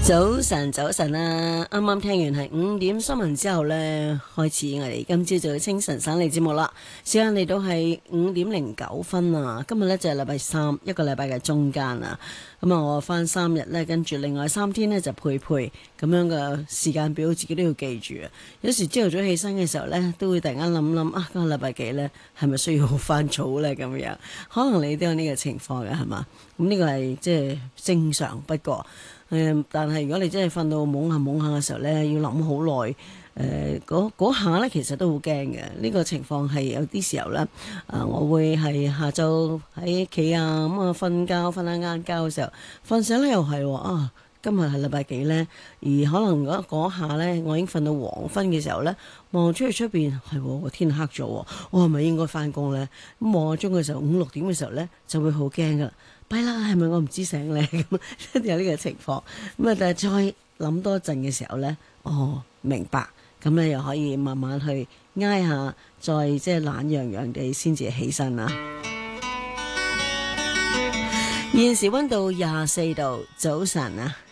早晨，早晨啊！啱啱聽完係5點新聞之後呢，開始我哋今朝早嘅清晨省理節目啦。時間嚟到係5:09啊！今日呢就係禮拜三，一個禮拜嘅中間啊。咁啊，我翻3日呢，跟住另外3天呢就配咁樣嘅時間表，自己都要記住啊。有時朝頭早起身嘅時候呢，都會突然間諗啊，今個禮拜幾呢？係咪需要翻早呢？咁樣可能你都有呢個情況嘅係嘛？咁呢個係即係正常不過。但係如果你真係瞓到懵下懵下嘅時候呢，要諗好耐。嗰下呢，其實都好驚嘅。呢個情況係有啲時候呢，我會係下晝喺屋企啊，咁啊瞓下晏覺嘅時候，瞓醒呢又係啊，今日係禮拜幾呢？而可能嗰下呢，我已經瞓到黃昏嘅時候呢，望出去出邊係天黑咗，我係咪應該翻工呢？咁望下鐘嘅時候5、6點嘅時候呢，就會好驚噶啦。弊啦，係咪我唔知醒咧？咁一定有呢個情況。咁啊，但係再諗多陣嘅時候咧，明白。咁咧又可以慢慢去挨下，再即係懶洋洋地先至起身啦。現時溫度24度，早晨啊！